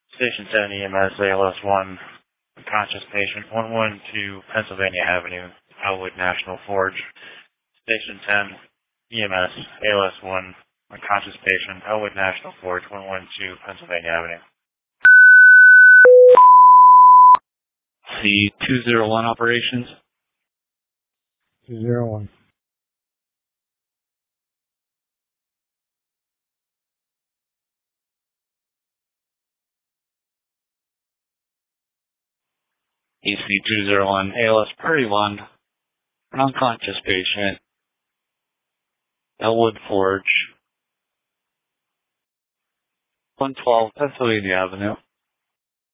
Station 10 EMS ALS1, unconscious patient, 112 Pennsylvania Avenue, Elwood National Forge. Station 10 EMS ALS1, unconscious patient, Elwood National Forge, 112 Pennsylvania Avenue. C201 operations. 201. EC201 ALS Prairie One, an unconscious patient, Elwood Forge, 112 Pennsylvania Avenue.